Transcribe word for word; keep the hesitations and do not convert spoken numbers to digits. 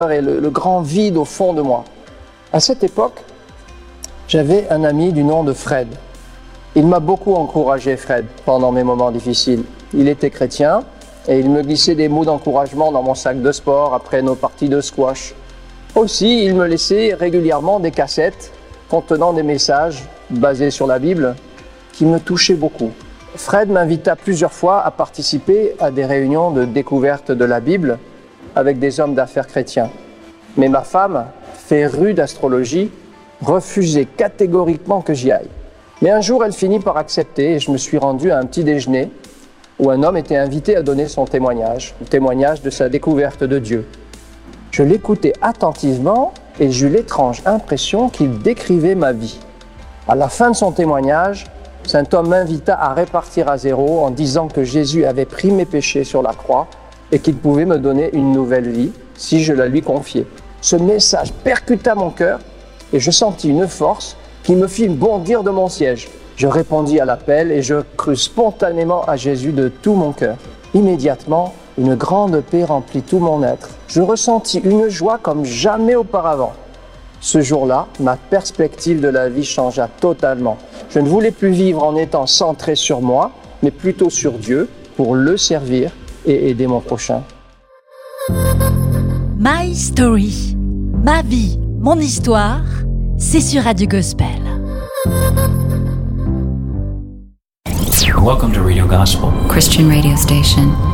et le, le grand vide au fond de moi. À cette époque, j'avais un ami du nom de Fred. Il m'a beaucoup encouragé, Fred, pendant mes moments difficiles. Il était chrétien et il me glissait des mots d'encouragement dans mon sac de sport après nos parties de squash. Aussi, il me laissait régulièrement des cassettes contenant des messages basés sur la Bible qui me touchaient beaucoup. Fred m'invita plusieurs fois à participer à des réunions de découverte de la Bible avec des hommes d'affaires chrétiens. Mais ma femme, férue d'astrologie, refusait catégoriquement que j'y aille. Mais un jour, elle finit par accepter et je me suis rendu à un petit déjeuner où un homme était invité à donner son témoignage, le témoignage de sa découverte de Dieu. Je l'écoutais attentivement et j'eus l'étrange impression qu'il décrivait ma vie. À la fin de son témoignage, cet homme m'invita à répartir à zéro en disant que Jésus avait pris mes péchés sur la croix et qu'il pouvait me donner une nouvelle vie si je la lui confiais. Ce message percuta mon cœur et je sentis une force qui me fit bondir de mon siège. Je répondis à l'appel et je crus spontanément à Jésus de tout mon cœur. Immédiatement, une grande paix remplit tout mon être. Je ressentis une joie comme jamais auparavant. Ce jour-là, ma perspective de la vie changea totalement. Je ne voulais plus vivre en étant centré sur moi, mais plutôt sur Dieu pour le servir et aider mon prochain. My Story, ma vie, mon histoire, c'est sur Radio Gospel. Welcome to Radio Gospel, Christian radio station.